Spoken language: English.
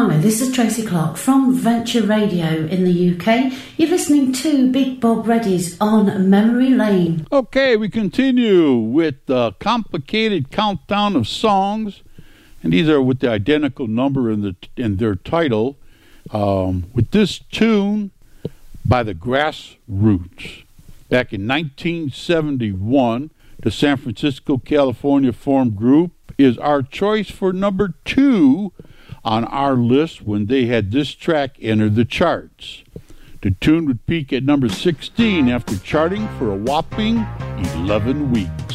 Hi, this is Tracy Clark from Venture Radio in the UK. You're listening to Big Bob Reddy's On Memory Lane. Okay, we continue with the complicated countdown of songs, and these are with the identical number in their title. With this tune by the Grassroots. Back in 1971, the San Francisco, California formed group is our choice for number 2 on our list when they had this track enter the charts. The tune would peak at number 16 after charting for a whopping 11 weeks.